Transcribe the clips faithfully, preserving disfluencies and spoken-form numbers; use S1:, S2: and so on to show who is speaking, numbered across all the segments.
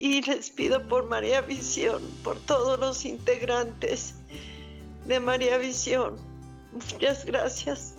S1: Y les pido por María Visión, por todos los integrantes de María Visión. Muchas gracias.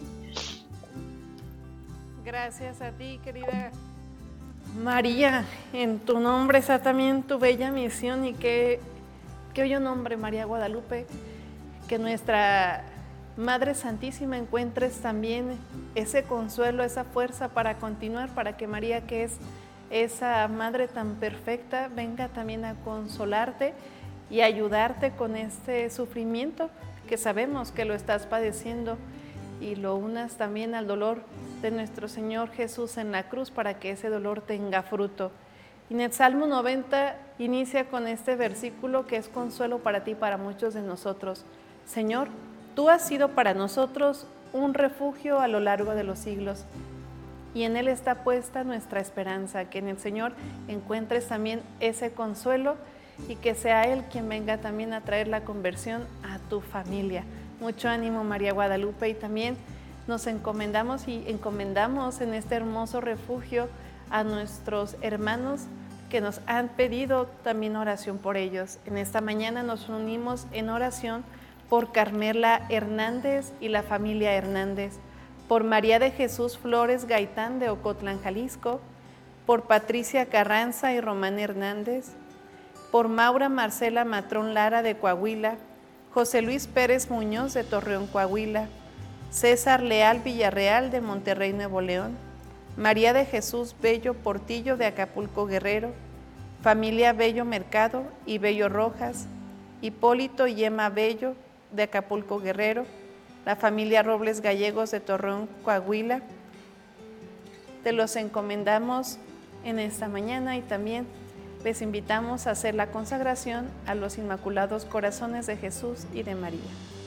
S2: Gracias a ti, querida María. En tu nombre está también tu bella misión, y qué, qué bello nombre, María Guadalupe. Que nuestra Madre Santísima encuentres también ese consuelo, esa fuerza para continuar, para que María, que es esa Madre tan perfecta, venga también a consolarte y ayudarte con este sufrimiento que sabemos que lo estás padeciendo, y lo unas también al dolor de nuestro Señor Jesús en la cruz, para que ese dolor tenga fruto. Y en el Salmo noventa inicia con este versículo que es consuelo para ti y para muchos de nosotros. Señor, tú has sido para nosotros un refugio a lo largo de los siglos, y en Él está puesta nuestra esperanza, que en el Señor encuentres también ese consuelo, y que sea Él quien venga también a traer la conversión a tu familia. Mucho ánimo, María Guadalupe, y también nos encomendamos y encomendamos en este hermoso refugio a nuestros hermanos que nos han pedido también oración por ellos. En esta mañana nos unimos en oración por Carmela Hernández y la familia Hernández, por María de Jesús Flores Gaitán de Ocotlán, Jalisco, por Patricia Carranza y Román Hernández, por Maura Marcela Matrón Lara de Coahuila, José Luis Pérez Muñoz de Torreón, Coahuila, César Leal Villarreal de Monterrey, Nuevo León, María de Jesús Bello Portillo de Acapulco, Guerrero, familia Bello Mercado y Bello Rojas, Hipólito y Emma Bello de Acapulco, Guerrero, la familia Robles Gallegos de Torreón, Coahuila. Te los encomendamos en esta mañana, y también les invitamos a hacer la consagración a los Inmaculados Corazones de Jesús y de María.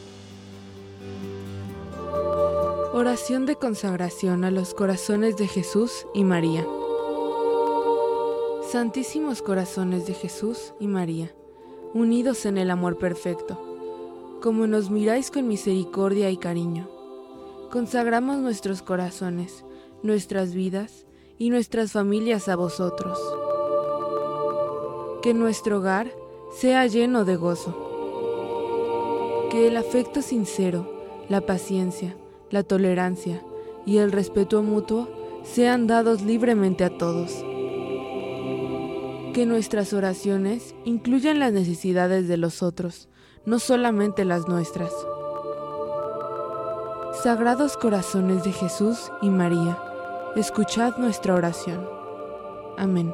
S3: Oración de consagración a los corazones de Jesús y María. Santísimos corazones de Jesús y María, unidos en el amor perfecto, como nos miráis con misericordia y cariño, consagramos nuestros corazones, nuestras vidas y nuestras familias a vosotros. Que nuestro hogar sea lleno de gozo. Que el afecto sincero, la paciencia, la tolerancia y el respeto mutuo sean dados libremente a todos. Que nuestras oraciones incluyan las necesidades de los otros, no solamente las nuestras. Sagrados corazones de Jesús y María, escuchad nuestra oración. Amén.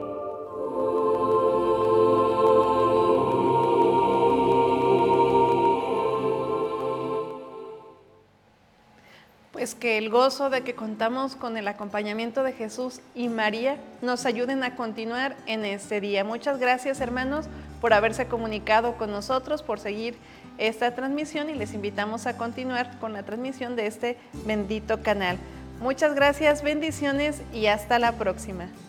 S2: Pues que el gozo de que contamos con el acompañamiento de Jesús y María nos ayuden a continuar en este día. Muchas gracias, hermanos, por haberse comunicado con nosotros, por seguir esta transmisión, y les invitamos a continuar con la transmisión de este bendito canal. Muchas gracias, bendiciones y hasta la próxima.